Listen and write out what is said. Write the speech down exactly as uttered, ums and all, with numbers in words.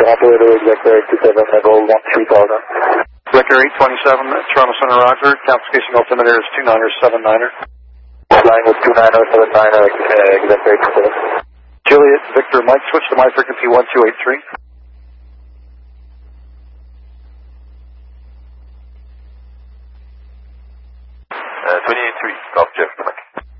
Operator, Executive eight two seven, level one three thousand. Executive eight twenty-seven, Toronto Center, Roger. Communication altimeter is two niner seven niner. Flying with two niner seven niner, Executive eight two seven. Juliet, Victor, Mike, switch to my frequency one two eight three. Uh, twenty-eight three, Golf Jeff.